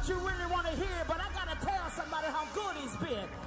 what you really want to hear, but I gotta tell somebody how good he's been.